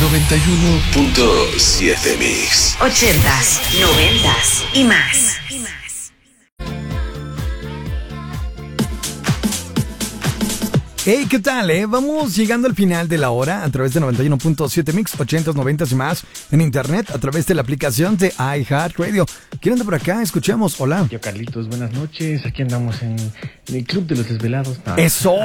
91.7 Mix. 80s, 90s y más. Hey, ¿qué tal, Vamos llegando al final de la hora a través de 91.7 Mix, 80s, 90s y más en internet a través de la aplicación de iHeartRadio. ¿Quién anda por acá? Escuchamos. Hola. Yo, Carlitos, buenas noches. Aquí andamos en el Club de los Desvelados. ¡Eso!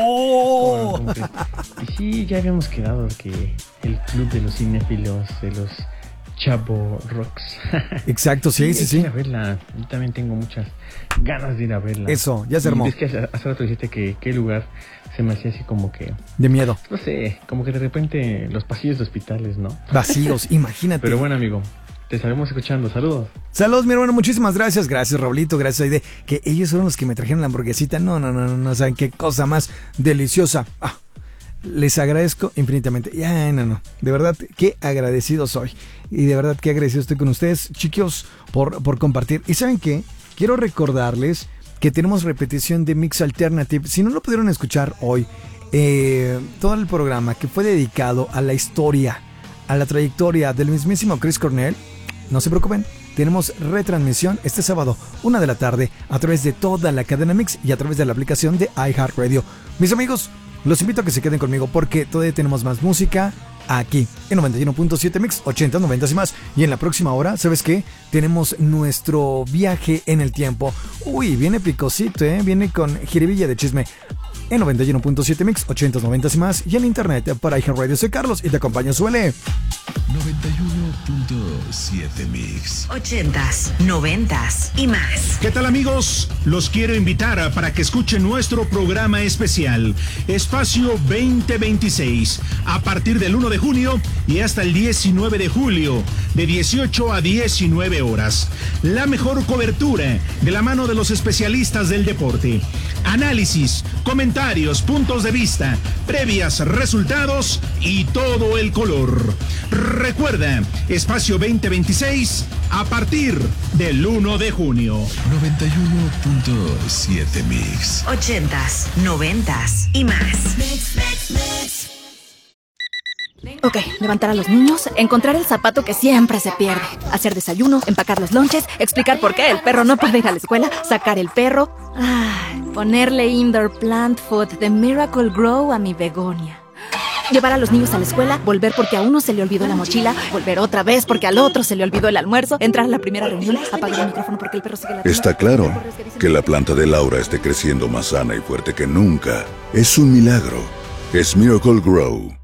Y sí, ya habíamos quedado que el Club de los Cinéfilos, de los Chavo Rocks. Exacto, sí. Ir a verla. Yo también tengo muchas ganas de ir a verla. Eso, ya se armó. Y es que hace rato dijiste que qué lugar se me hacía así como que... de miedo. No sé, como que de repente los pasillos de hospitales, ¿no? Vacíos, imagínate. Pero bueno, amigo, te estaremos escuchando. Saludos. Saludos, mi hermano, muchísimas gracias. Gracias, Raulito, gracias, Aide. Que ellos fueron los que me trajeron la hamburguesita. No, saben qué cosa más deliciosa. Les agradezco infinitamente. No. De verdad, qué agradecido soy. Y de verdad, qué agradecido estoy con ustedes, chicos, por compartir. ¿Y saben qué? Quiero recordarles que tenemos repetición de Mix Alternative. Si no lo pudieron escuchar hoy, todo el programa que fue dedicado a la historia, a la trayectoria del mismísimo Chris Cornell, no se preocupen, tenemos retransmisión este sábado, 1 de la tarde, a través de toda la cadena Mix y a través de la aplicación de iHeartRadio. Mis amigos, los invito a que se queden conmigo porque todavía tenemos más música aquí en 91.7 Mix, 80, 90 y más. Y en la próxima hora, ¿sabes qué? Tenemos nuestro viaje en el tiempo. Uy, viene picosito, viene con jiribilla de chisme. En 91.7 Mix, 80, 90 y más. Y en internet para iHeartRadio. Soy Carlos y te acompaño, suele 91.7 Mix. 80s, 90s y más. ¿Qué tal, amigos? Los quiero invitar para que escuchen nuestro programa especial Espacio 2026 a partir del 1 de junio y hasta el 19 de julio de 18 a 19 horas. La mejor cobertura de la mano de los especialistas del deporte. Análisis, comentarios, puntos de vista, previas, resultados y todo el color. Recuerda, Espacio 2026 a partir del 1 de junio. 91.7 Mix. 80s, 90s y más. Ok, levantar a los niños, encontrar el zapato que siempre se pierde, hacer desayuno, empacar los lonches, explicar por qué el perro no puede ir a la escuela, sacar el perro, ponerle indoor plant food de Miracle Grow a mi begonia. Llevar a los niños a la escuela, volver porque a uno se le olvidó la mochila, volver otra vez porque al otro se le olvidó el almuerzo, entrar a la primera reunión, apagar el micrófono porque el perro sigue la... Está claro que la planta de Laura esté creciendo más sana y fuerte que nunca. Es un milagro. Es Miracle Grow.